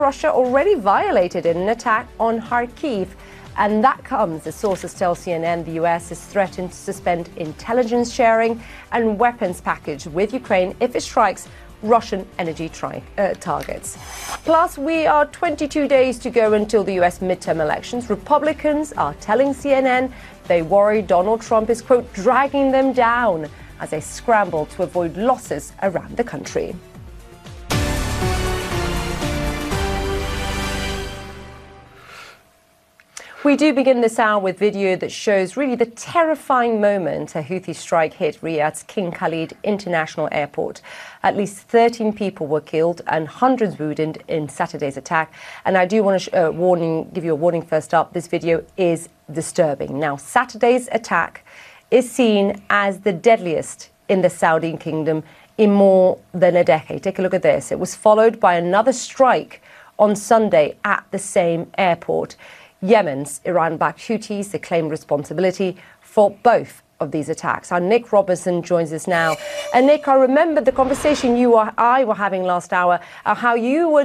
Russia already violated in an attack on Kharkiv. And that comes as sources tell CNN the US has threatened to suspend intelligence sharing and weapons package with Ukraine if it strikes Russian energy targets. Plus, we are 22 days to go until the US midterm elections. Republicans are telling CNN they worry Donald Trump is, quote, dragging them down as they scramble to avoid losses around the country. We do begin this hour with video that shows really the terrifying moment a Houthi strike hit Riyadh's King Khalid International Airport. At least 13 people were killed and hundreds wounded in Saturday's attack. And I do want to give you a warning first up. This video is disturbing. Now, Saturday's attack is seen as the deadliest in the Saudi kingdom in more than a decade. Take a look at this. It was followed by another strike on Sunday at the same airport. Yemen's Iran-backed Houthis, they claim responsibility for both of these attacks. Our Nick Robertson joins us now. And Nick, I remember the conversation I were having last hour, how you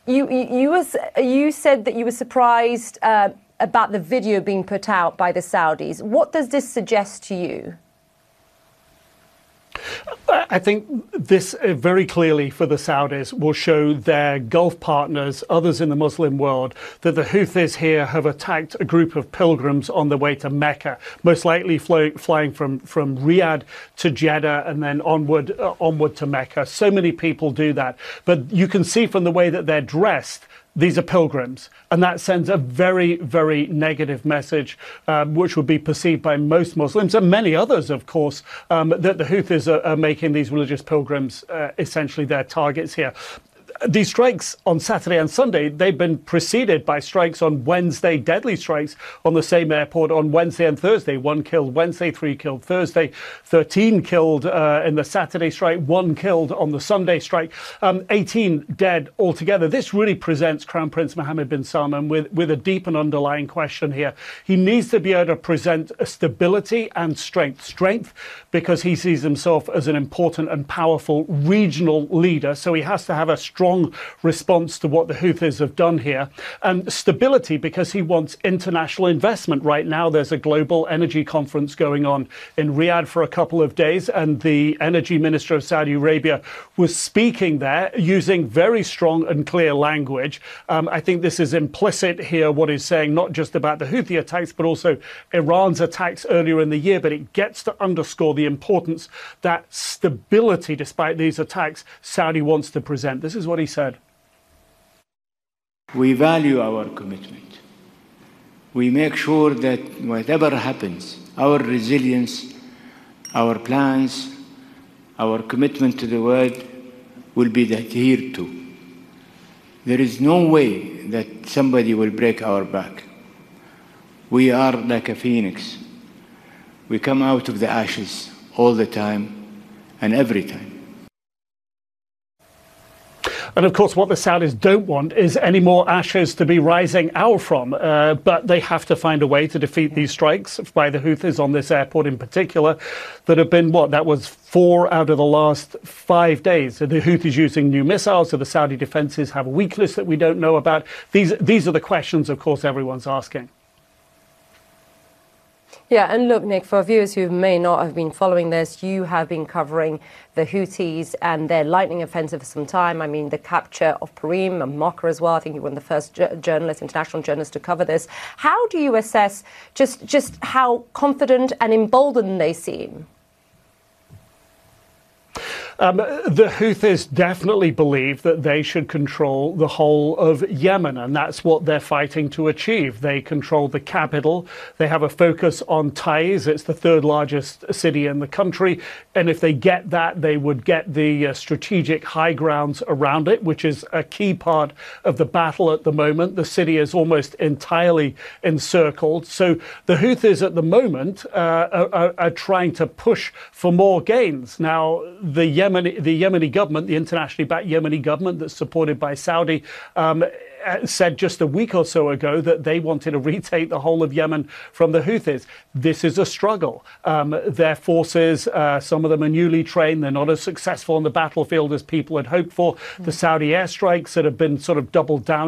said that you were surprised about the video being put out by the Saudis. What does this suggest to you? I think this very clearly for the Saudis will show their Gulf partners, others in the Muslim world, that the Houthis here have attacked a group of pilgrims on their way to Mecca, most likely flying from Riyadh to Jeddah and then onward to Mecca. So many people do that. But you can see from the way that they're dressed, these are pilgrims, and that sends a very, very negative message, which would be perceived by most Muslims and many others, of course, that the Houthis are making these religious pilgrims essentially their targets here. These strikes on Saturday and Sunday, they've been preceded by strikes on Wednesday, deadly strikes on the same airport on Wednesday and Thursday. 1 killed Wednesday, 3 killed Thursday, 13 killed in the Saturday strike, 1 killed on the Sunday strike, 18 dead altogether. This really presents Crown Prince Mohammed bin Salman with a deep and underlying question here. He needs to be able to present stability and strength. Strength because he sees himself as an important and powerful regional leader, so he has to have a strong response to what the Houthis have done here, and stability because he wants international investment. Right now there's a global energy conference going on in Riyadh for a couple of days, and the energy minister of Saudi Arabia was speaking there using very strong and clear language. I think this is implicit here, what he's saying, not just about the Houthi attacks but also Iran's attacks earlier in the year, but it gets to underscore the importance that stability, despite these attacks, Saudi wants to present. This is what he said. We value our commitment. We make sure that whatever happens, our resilience, our plans, our commitment to the world will be adhered to. There is no way that somebody will break our back. We are like a phoenix. We come out of the ashes all the time and every time. And of course, what the Saudis don't want is any more ashes to be rising out from. But they have to find a way to defeat these strikes by the Houthis on this airport in particular that have been, that was 4 out of the last 5 days. The Houthis using new missiles, so the Saudi defenses have a weakness that we don't know about. These are the questions, of course, everyone's asking. Yeah, and look, Nick, for viewers who may not have been following this, you have been covering the Houthis and their lightning offensive for some time. I mean, the capture of Perim and Mocha as well. I think you were the first international journalist to cover this. How do you assess just how confident and emboldened they seem? The Houthis definitely believe that they should control the whole of Yemen, and that's what they're fighting to achieve. They control the capital. They have a focus on Taiz. It's the 3rd largest city in the country. And if they get that, they would get the strategic high grounds around it, which is a key part of the battle at the moment. The city is almost entirely encircled. So the Houthis at the moment are trying to push for more gains. Now, the Yemeni government, the internationally backed Yemeni government that's supported by Saudi, said just a week or so ago that they wanted to retake the whole of Yemen from the Houthis. This is a struggle. Their forces, some of them are newly trained. They're not as successful on the battlefield as people had hoped for. The Saudi airstrikes that have been sort of doubled down